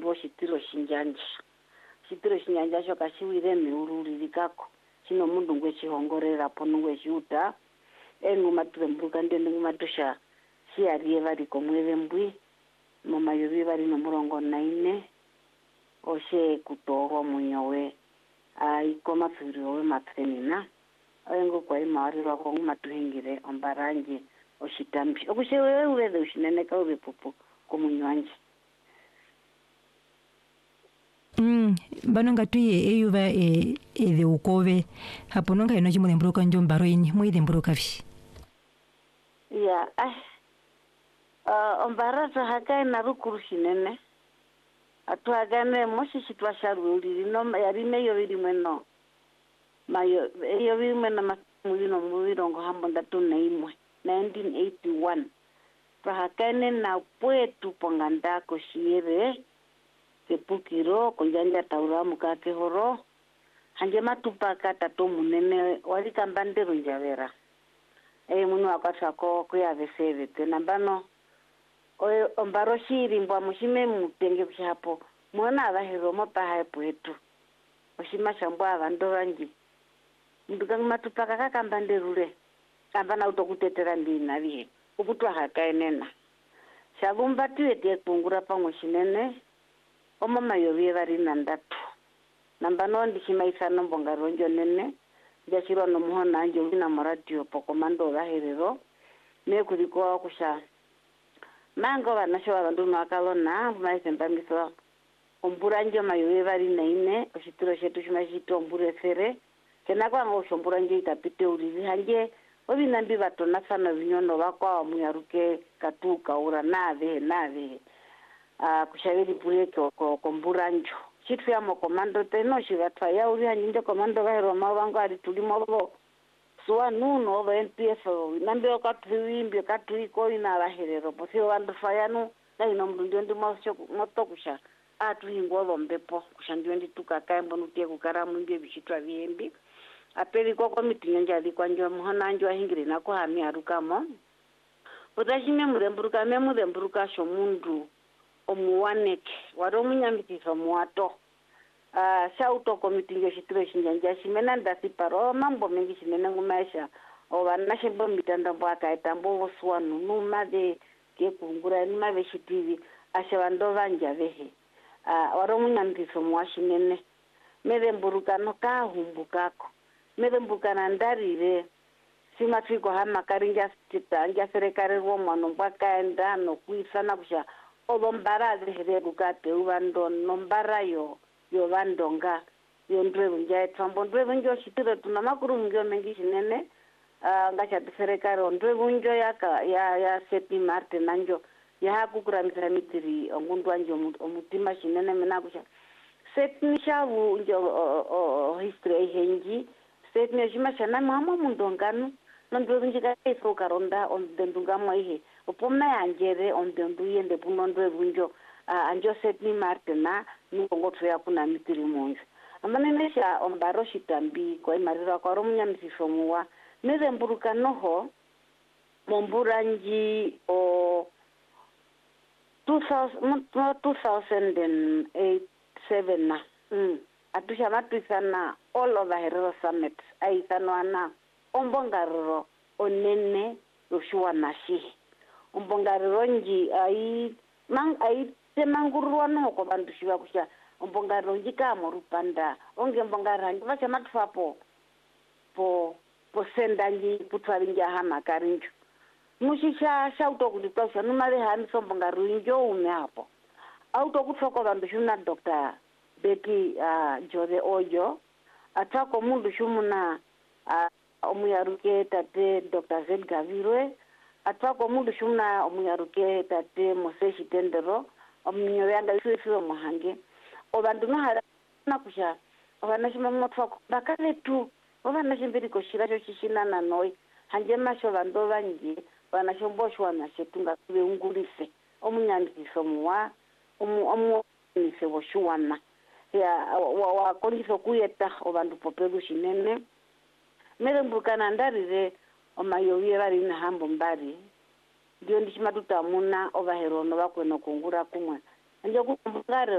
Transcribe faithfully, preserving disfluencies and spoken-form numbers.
vo xitiro xinjanja xitiro xinjanja xo ka xi wile miururi likako xino mundu ngwe xihongorela po nungwe xuta enguma tulembuka ndende nguma tusha xiariye vari komwele mbwi mama yovi vari nomurongo naine oshe kutorwa munyowe aikoma tsiriwe matsenina ayengo kwa imawarirwa ko nguma tuhingire ombaranje oshitambi okushewe uweze ushineneka ube pupu komunywanje. Mm, banonga tuye eyuva e e ukove hapo nonga ino chimwe mbroka njo mbaro ini mwide mbroka vi. Ya, ah. Uh, ombara to haka na rukuru shinene. Atu agane moshi shitwa sharuri no yari meyo biri mweno. Mayo eyo biri mweno masumulino mubirongo hambo ndatu naimwe nineteen eighty-one. To haka na pwetu ponganda ko shiere. Sepukiro konjanja taura mukake horo hanje matupaka tato munene wali kambandero njavera e munu akatako kuya veseve tena bano oyo ombaro shiri mbwa mushime mutenge kuhapo mwana abahero mopa hapo etu oshima shambwa abando bangi nduga matupaka kakambanderure kambana utokutetera ndina bihe ubutwa hakaenena shabumba tuete kungura pamwe shinene omama yobi bari nandatu namba nondi shimaisa nombonga ronjo nene jashiro no muhona nje wina moradio pokomando baherero ne kuliko kusha mango banasho abandu nakalona maise mbamiso omburanjo mayobi bari naine oshitiro shetu shimashito ombure fere kenakwa ngo shomburanjo itapite urizi hanje obi nambi batona sana vinyono bakwa muyaruke katuka ura nave nave a kushaviri puleke ko komburanjo chitu ya mokomando teno shivatwa ya uri hanjinde komando bahero mawango ari tulimo bo suwa nuno ba N P F nambe okatwimbi katwiko ina baherero posio bandu fayanu na ino mndu ndi mosho motokusha atu hingolo mbepo kushandio ndi tukaka mbono tie kukaramu mbye bishitwa biembi apeli kwa komiti nyanja di kwanjo muhona njo ahingire nako hami arukamo potashime muremburuka memuremburuka sho mundu omuwaneke waro munyambitiso muwato ah shauto komiti njo shitiro shinjanja shimena ndasiparo mambo mengi shimena ngumaisha obana shembo mitanda mbaka etambo boswa nunu made ke kungura ni mabe shitivi ashabando banja behe ah waro munyambitiso muwashinene meremburuka no ka humbukako meremburuka ndarire simatiko hama karinja sita anja serikali ro mwana mbaka enda no kuisana kusha obombara zihire kukate ubando nombara yo yo bandonga yo ndwe bunja etambo ndwe bunjo shitiro tuna makuru ngyo mengi shinene ah ngacha serikali ndwe bunjo yaka ya ya seti marte nanjo ya hakukura mitiri ongundu anjo omutima shinene menakusha seti nishavu njo history henji seti nishima shana mama mundonganu nondwe bunjika eso karonda ondendunga mwe opomna yanjere ondendu yende punondwe bunjo anjo setni martena nukongo tya kuna mitiri munju amanemesha ombaro shitambi kwa imarira kwa romunya misifomuwa nezemburuka noho momburanji o two thousand eight seven na mm atusha matusana all over Herero Summit aisanwana ombongariro onene yoshua nashi ombongariro nji ai mang ai temangurwa no ko bandu shiwa kusha ombongariro nji ka morupanda onge ombongariro nji bacha matfapo po po sendanji putwari nja hama karinjo mushisha shauto kulitosha numare hani sombongariro njo ume hapo auto kutfoko bandu shuna Doctor Betty uh, Jose Ojo atako mundu shumuna uh, omuyaruke tate Doctor Zed Gavirwe atako mundu shumuna omuyaruke tate Moseshi Tendero omunyoyanga ifiwe muhange obandu nahara nakusha obanashima motfako bakale tu obanashimbiri koshira cyo shishinana noi hanje masho bando bangi banashomboshwa na shetunga kube ungulise omunyandikiso muwa omu omu nise boshuwana ya wa wa kondiso kuyeta obandu popelu shinene merembukana ndarire omayowie bari na hambo mbari ndio ndishimatuta muna obaherono bakweno kungura kumwe nje kumbugare